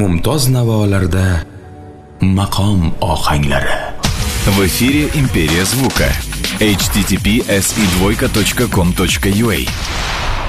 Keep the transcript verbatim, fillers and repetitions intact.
mumtoz navolarda maqom ohanglari. В эфире «Империя звука». эйч ти ти пи эс и двойка точка ком точка ю а.